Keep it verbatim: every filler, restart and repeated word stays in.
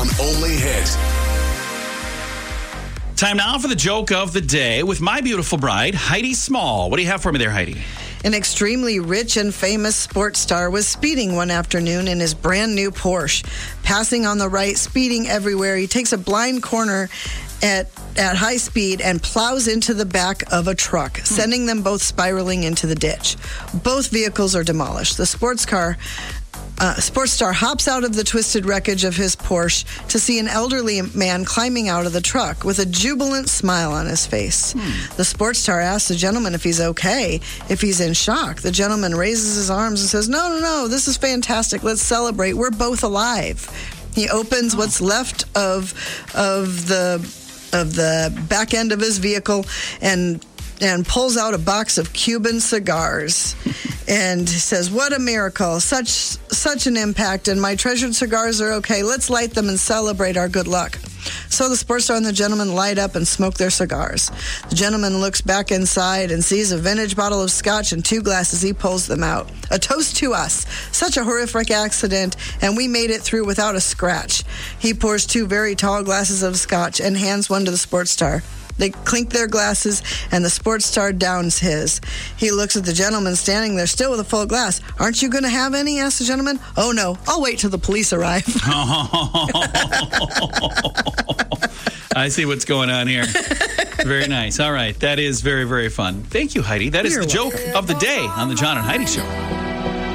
on Only Hit. Time now for the joke of the day with my beautiful bride, Heidi Small. What do you have for me there, Heidi? An extremely rich and famous sports star was speeding one afternoon in his brand new Porsche. Passing on the right, speeding everywhere, he takes a blind corner at at high speed and plows into the back of a truck, sending them both spiraling into the ditch. Both vehicles are demolished. The sports car Uh, sports star hops out of the twisted wreckage of his Porsche to see an elderly man climbing out of the truck with a jubilant smile on his face. Hmm. The sports star asks the gentleman if he's okay, if he's in shock. The gentleman raises his arms and says, no, no, no, this is fantastic. Let's celebrate. We're both alive. He opens oh. what's left of of the of the back end of his vehicle and and pulls out a box of Cuban cigars and says, what a miracle, such such an impact, and my treasured cigars are okay. Let's light them and celebrate our good luck. So the sports star and the gentleman light up and smoke their cigars. The gentleman looks back inside and sees a vintage bottle of scotch and two glasses. He pulls them out. A toast to us. Such a horrific accident, and we made it through without a scratch. He pours two very tall glasses of scotch and hands one to the sports star. They clink their glasses, and the sports star downs his. He looks at the gentleman standing there still with a full glass. Aren't you going to have any? Asks the gentleman. Oh, no. I'll wait till the police arrive. I see what's going on here. Very nice. All right. That is very, very fun. Thank you, Heidi. That is You're the joke welcome. of the day on the John and Heidi Show.